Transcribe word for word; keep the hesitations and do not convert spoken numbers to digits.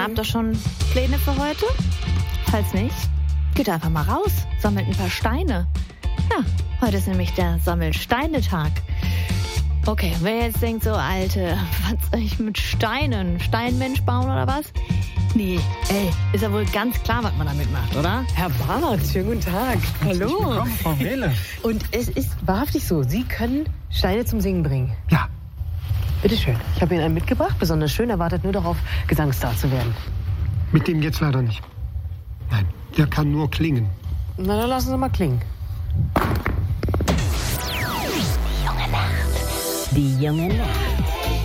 Na, habt ihr schon Pläne für heute? Falls nicht, geht einfach mal raus, sammelt ein paar Steine. Ja, heute ist nämlich der Sammelsteinetag. Okay, wer jetzt denkt so, Alte, was soll ich mit Steinen? Steinmensch bauen oder was? Nee, ey, ist ja wohl ganz klar, was man damit macht, oder? Herr Barth, schönen guten Tag. Hallo. Willkommen, Frau Rehle. Und es ist wahrhaftig so, Sie können Steine zum Singen bringen. Ja. Bitte schön. Ich habe Ihnen einen mitgebracht, besonders schön, er wartet nur darauf, Gesangsstar zu werden. Mit dem geht's leider nicht. Nein, der kann nur klingen. Na, dann lassen Sie mal klingen. Die junge Nacht. Die junge Nacht.